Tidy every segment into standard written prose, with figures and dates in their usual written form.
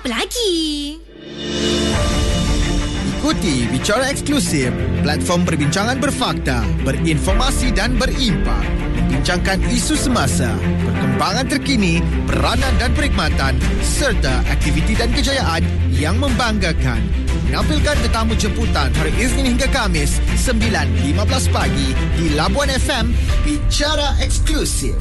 lagi? Ikuti Bicara Eksklusif, platform perbincangan berfakta, berinformasi dan berimpak. Membincangkan isu semasa, perkembangan terkini, peranan dan perkhidmatan serta aktiviti dan kejayaan yang membanggakan. Menampilkan tetamu jemputan hari Isnin hingga Khamis 9.15 pagi di Labuan FM. Bicara Eksklusif.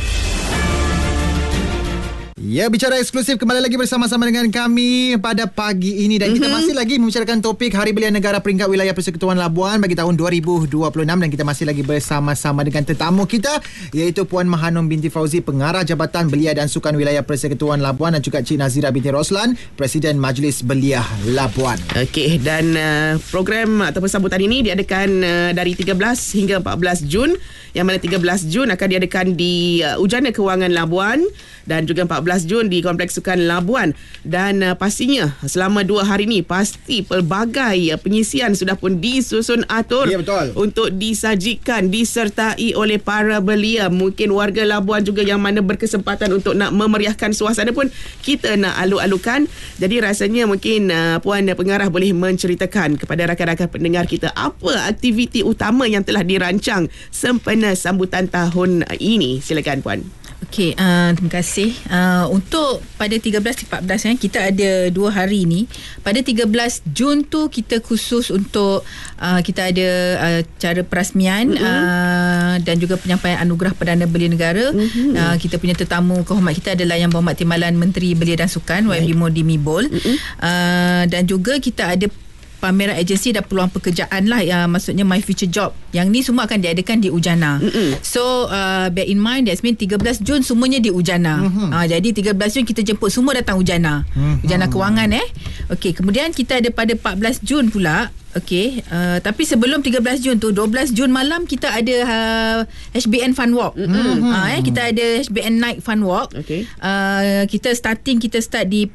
Ya, Bicara Eksklusif kembali lagi bersama-sama dengan kami pada pagi ini dan kita masih lagi membicarakan topik Hari Belia Negara Peringkat Wilayah Persekutuan Labuan bagi tahun 2026 dan kita masih lagi bersama-sama dengan tetamu kita iaitu Puan Mahanum binti Fauzi, Pengarah Jabatan Belia dan Sukan Wilayah Persekutuan Labuan dan juga Cik Nazira binti Roslan, Presiden Majlis Belia Labuan. Okey, dan program ataupun sambutan ini diadakan dari 13 hingga 14 Jun, yang mana 13 Jun akan diadakan di Ujana Kewangan Labuan dan juga 14 Jun di Kompleks Sukan Labuan. Dan pastinya selama 2 hari ni pasti pelbagai penyisian sudah pun disusun atur, ya, betul, untuk disajikan, disertai oleh para belia. Mungkin warga Labuan juga yang mana berkesempatan untuk nak memeriahkan suasana pun kita nak alu-alukan. Jadi rasanya mungkin Puan Pengarah boleh menceritakan kepada rakan-rakan pendengar kita apa aktiviti utama yang telah dirancang sempena sambutan tahun ini. Silakan Puan. Okey, terima kasih. Untuk pada 13-14 kita ada 2 hari ni. Pada 13 Jun tu kita khusus untuk kita ada cara perasmian dan juga penyampaian anugerah Perdana Belia Negara. Kita punya tetamu kehormat kita adalah Yang Berhormat Timbalan Menteri Belia dan Sukan YB Mody Mibol. Dan juga kita ada pameran agensi dan peluang pekerjaan lah, maksudnya My Future Job. Yang ni semua akan diadakan di Ujana. So bear in mind, that means 13 Jun semuanya di Ujana. Jadi 13 Jun kita jemput semua datang Ujana. Ujana Kewangan. Okey, kemudian kita ada pada 14 Jun pula. Okey, tapi sebelum 13 Jun tu, 12 Jun malam kita ada HBN Fun Walk. Kita ada HBN Night Fun Walk. Kita start di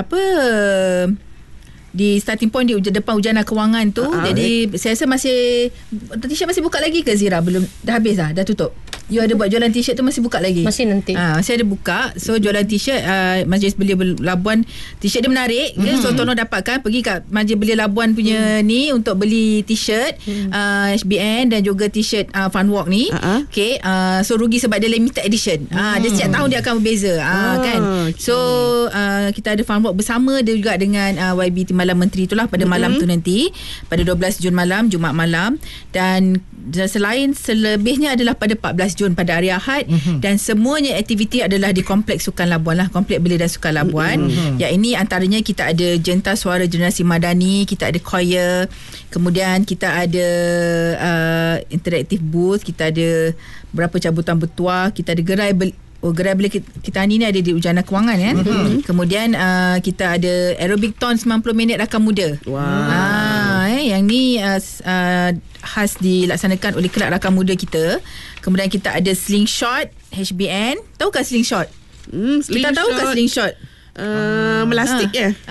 di starting point di depan Ujana Kewangan tu. Jadi saya rasa masih t-shirt masih buka lagi ke Zira? Belum, dah habis dah tutup. You ada buat jualan t-shirt tu masih buka lagi? Masih nanti. Saya ada buka. So jualan t-shirt Majlis Belia Labuan, t-shirt dia menarik. So tolong dapatkan, pergi kat Majlis Belia Labuan punya ni untuk beli t-shirt HBN dan juga t-shirt Fun Walk ni. Okay, so rugi sebab dia limited edition. Dia setiap tahun dia akan berbeza. Kan. So kita ada Fun Walk bersama dia juga dengan YB Timbalan Menteri itulah pada malam tu nanti, pada 12 Jun malam, Jumaat malam. Dan selebihnya adalah pada 14 Jun pada hari Ahad. Dan semuanya aktiviti adalah di Kompleks Sukan Labuan lah, Kompleks Belia dan Sukan Labuan. Yang ini antaranya kita ada Jenta Suara Generasi Madani, kita ada choir, kemudian kita ada interactive booth, kita ada berapa cabutan bertuah, kita ada gerai Belia kita ni ada di Ujana Kewangan kan. Kemudian kita ada aerobic-thon 90 minit rakam muda. Yang ni khas dilaksanakan oleh kelab rakam muda kita. Kemudian kita ada slingshot HBN. Tahukah slingshot? Kita tahukah slingshot? Melastik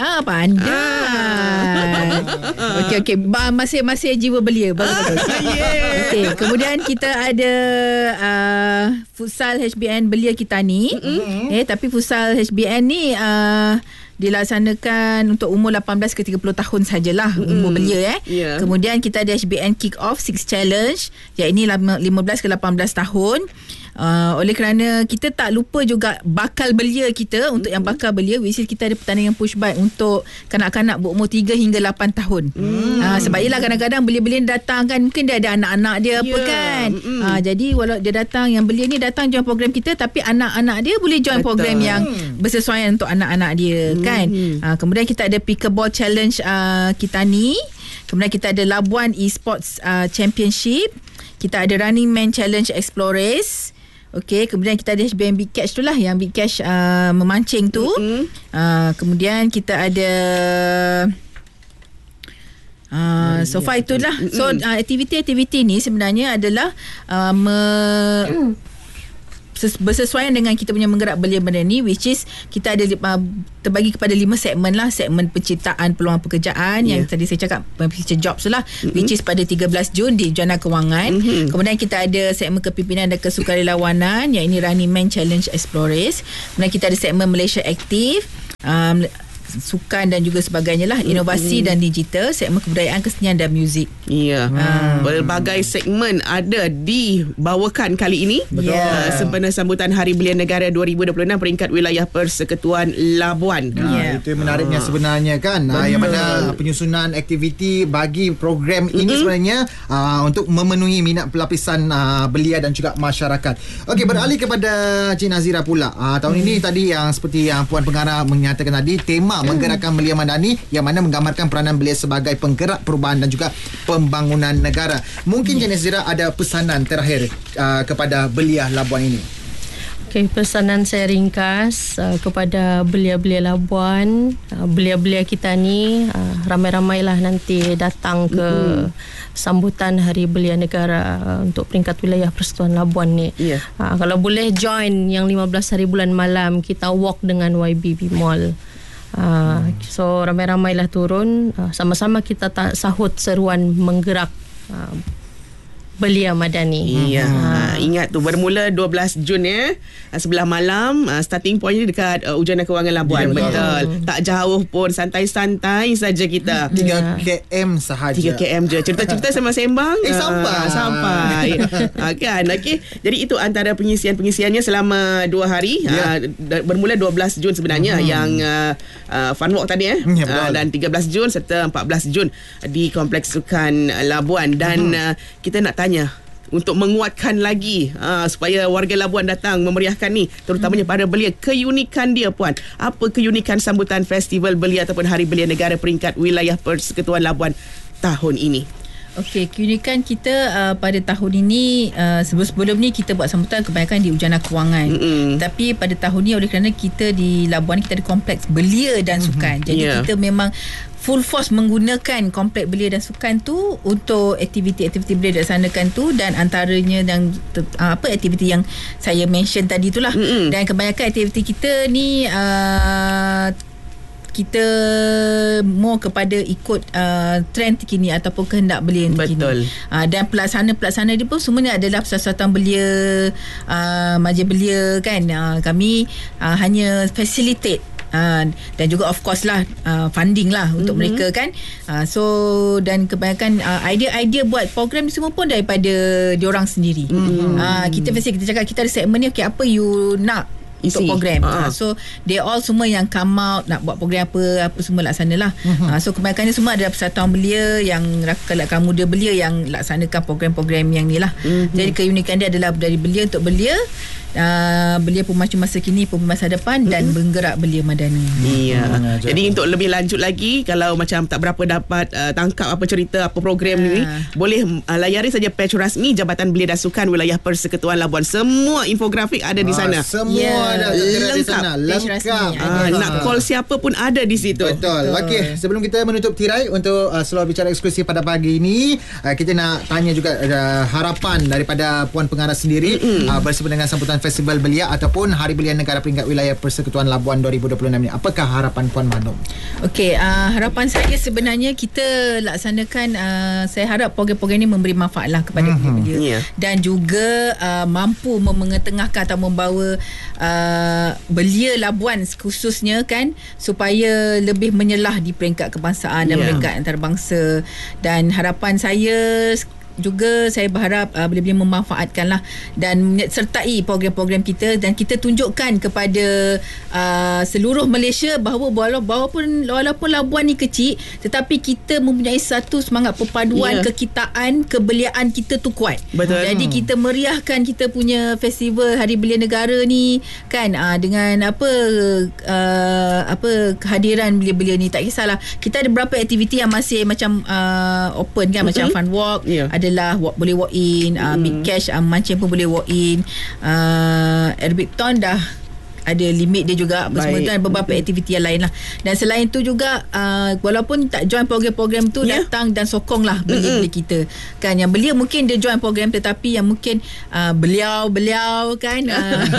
pandai. Okey. Masih jiwa belia. Bagus. Okey, kemudian kita ada futsal HBN Belia kita ni. Tapi futsal HBN ni dilaksanakan untuk umur 18 ke 30 tahun sajalah umur belia. Kemudian kita ada HBN Kick Off 6 Challenge, yang ini 15 ke 18 tahun. Oleh kerana kita tak lupa juga bakal belia kita. Untuk yang bakal belia, which is kita ada pertandingan push bike untuk kanak-kanak berumur 3 hingga 8 tahun. Sebab yelah kadang-kadang belia-belia datang kan, mungkin dia ada anak-anak dia apa kan. Jadi walau dia datang, yang belia ni datang join program kita, tapi anak-anak dia boleh join program yang bersesuaian untuk anak-anak dia kan. Kemudian kita ada Pickleball Challenge kita ni. Kemudian kita ada Labuan Esports Championship. Kita ada Running Man Challenge Explore Race. Okey, kemudian kita ada HBN Big Catch tu lah, yang Big Catch memancing tu. Kemudian kita ada so far itulah. So aktiviti-aktiviti ni sebenarnya adalah bersesuaian dengan kita punya menggerak belia benda ni, which is kita ada terbagi kepada 5 segmen lah. Segmen penciptaan peluang pekerjaan yang tadi saya cakap future jobs lah, which is pada 13 Jun di Ujana Kewangan. Kemudian kita ada segmen kepimpinan dan kesukarelawanan, yang ini Running Man Challenge Explore Race. Kemudian kita ada segmen Malaysia Aktif, sukan dan juga sebagainya lah, inovasi dan digital, segmen kebudayaan, kesenian dan muzik. Ya. Berbagai segmen ada dibawakan kali ini. Sempena sambutan Hari Belia Negara 2026 peringkat wilayah Persekutuan Labuan. Itu yang menariknya sebenarnya kan. Yang mana penyusunan aktiviti bagi program ini sebenarnya untuk memenuhi minat pelapisan belia dan juga masyarakat. Okey, beralih kepada Cik Nazira pula. Tahun ini tadi yang seperti yang Puan Pengarah menyatakan tadi, tema menggerakkan belia madani yang mana menggambarkan peranan belia sebagai penggerak perubahan dan juga pembangunan negara. Mungkin Cik Nazira ada pesanan terakhir kepada belia Labuan ini. Okay, pesanan saya ringkas kepada belia-belia Labuan, belia-belia kita ni ramai-ramailah nanti datang ke sambutan Hari Belia Negara untuk peringkat wilayah Persekutuan Labuan ni. Kalau boleh join yang 15 hari bulan malam, kita walk dengan YBB Mall. So ramai-ramailah turun, sama-sama kita sahut seruan menggerak belia madani. Ingat tu, bermula 12 Jun sebelah malam. Starting point ni dekat Ujana Kewangan Labuan. Betul. Tak jauh pun, santai-santai saja kita. 3 km sahaja. 3 km je. Cerita-cerita sembang-sembang. Sampai. Kan? Okay. Jadi itu antara pengisian-pengisiannya selama 2 hari. Bermula 12 Jun sebenarnya yang fun walk tadi dan 13 Jun serta 14 Jun di Kompleks Sukan Labuan. Dan kita nak tanya untuk menguatkan lagi supaya warga Labuan datang memeriahkan ni, terutamanya para belia, keunikan dia, Puan. Apa keunikan sambutan Festival Belia ataupun Hari Belia Negara peringkat wilayah Persekutuan Labuan tahun ini? Okey, keunikan kita pada tahun ini, sebelum ni kita buat sambutan kebanyakan di Ujana Kewangan. Tapi pada tahun ni oleh kerana kita di Labuan kita ada kompleks belia dan sukan. Jadi kita memang full force menggunakan kompleks belia dan sukan tu untuk aktiviti-aktiviti belia dilaksanakan tu, dan antaranya yang aktiviti yang saya mention tadi itulah. Dan kebanyakan aktiviti kita ni kita more kepada ikut trend terkini ataupun kehendak belia terkini. Dan pelaksana dia pun semuanya adalah persatuan belia, majlis belia kan. Kami hanya facilitate dan juga of course lah funding lah untuk mereka kan. So dan kebanyakan idea-idea buat program ni semua pun daripada diorang sendiri. Kita cakap kita ada segmen ni, okay, apa you nak untuk program. So they all semua yang come out nak buat program apa semua laksana lah. So kebanyakannya semua adalah persatuan belia yang rakan-rakan muda belia yang laksanakan program-program yang ni lah. Jadi keunikan dia adalah dari belia untuk belia, belia pemacu masa kini, pemacu masa depan dan menggerak belia madani. Jadi untuk lebih lanjut lagi, kalau macam tak berapa dapat tangkap apa cerita apa program ni, boleh layari saja page rasmi Jabatan Belia dan Sukan Wilayah Persekutuan Labuan. Semua infografik ada di sana. Semua ada di sana. Lengkap. Nak call siapa pun ada di situ. Betul. Okey, sebelum kita menutup tirai untuk Seluar Bicara Eksklusif pada pagi ini, kita nak tanya juga harapan daripada Puan Pengarah sendiri bersama dengan sambutan Festival Belia ataupun Hari Belia Negara peringkat wilayah Persekutuan Labuan 2026 ni. Apakah harapan Puan Manum? Okey, harapan saya sebenarnya kita laksanakan, saya harap program-program ini memberi manfaat lah kepada belia dan juga mampu mengetengahkan atau membawa belia Labuan khususnya kan, supaya lebih menyelah di peringkat kebangsaan dan peringkat antarabangsa. Dan harapan saya juga, saya berharap belia-belia memanfaatkan lah dan sertai program-program kita, dan kita tunjukkan kepada seluruh Malaysia bahawa walaupun Labuan ni kecil, tetapi kita mempunyai satu semangat perpaduan kekitaan, kebeliaan kita tu kuat. Jadi kita meriahkan kita punya festival Hari Belia Negara ni kan, dengan kehadiran belia-belia ni. Tak kisahlah, kita ada beberapa aktiviti yang masih macam open kan, macam fun walk, adalah boleh walk in, big cash mancing pun boleh walk in, aerobic ton dah ada limit dia juga. Semua tu ada beberapa aktiviti yang lain lah. Dan selain tu juga walaupun tak join program-program tu, datang dan sokong lah belia-belia kita kan. Yang belia mungkin dia join program, tetapi yang mungkin beliau kan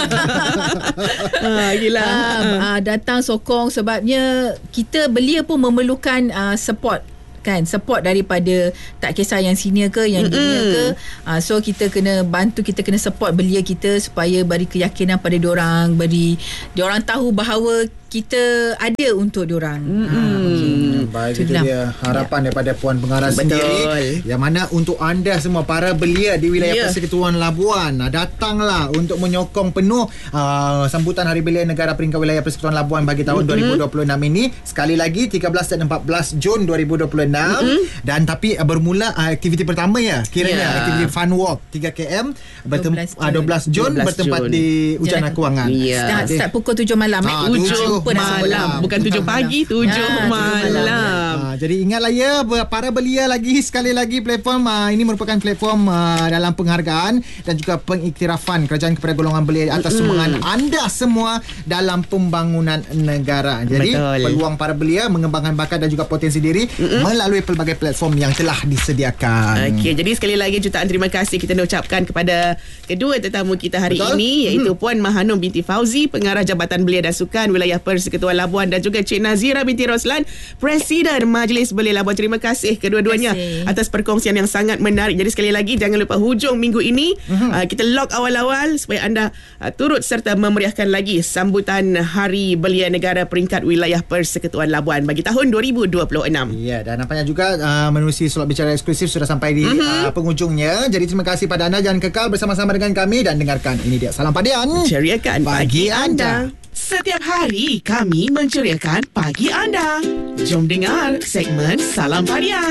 datang sokong, sebabnya kita belia pun memerlukan support daripada, tak kisah yang senior ke yang junior ke. So kita kena bantu, kita kena support belia kita supaya beri keyakinan pada diorang, beri diorang tahu bahawa kita ada untuk diorang. Baik, itu dia harapan daripada Puan Pengarah sendiri, yang mana untuk anda semua para belia di wilayah Persekutuan Labuan, datanglah untuk menyokong penuh sambutan Hari Belia Negara Peringkat Wilayah Persekutuan Labuan bagi tahun 2026 ini. Sekali lagi 13 dan 14 Jun 2026. Dan tapi bermula aktiviti pertama kiranya aktiviti Fun Walk 3km 12 Jun bertempat di Ujana Kewangan. Start pukul 7 malam. 7 malam, bukan 7 pagi, 7 malam. Jadi ingatlah para belia lagi sekali lagi, platform ini merupakan platform dalam penghargaan dan juga pengiktirafan kerajaan kepada golongan belia atas sumbangan anda semua dalam pembangunan negara. Jadi peluang para belia mengembangkan bakat dan juga potensi diri melalui pelbagai platform yang telah disediakan. Okey, jadi sekali lagi jutaan terima kasih kita nak ucapkan kepada kedua tetamu kita hari ini, iaitu Puan Mahanum binti Fauzi, Pengarah Jabatan Belia dan Sukan Wilayah Persekutuan Labuan, dan juga Cik Nazira binti Roslan, Presiden Majlis Belia Labuan. Terima kasih kedua-duanya atas perkongsian yang sangat menarik. Jadi sekali lagi jangan lupa hujung minggu ini kita lock awal-awal supaya anda turut serta memeriahkan lagi sambutan Hari Belia Negara Peringkat Wilayah Persekutuan Labuan bagi tahun 2026. Ya, dan nampaknya juga menerusi slot bicara eksklusif sudah sampai di penghujungnya. Jadi terima kasih pada anda, jangan kekal bersama-sama dengan kami dan dengarkan ini dia Salam Padian, ceriakan pagi anda. Setiap hari kami menceriakan pagi anda. Jom dengar segmen Salam Padian.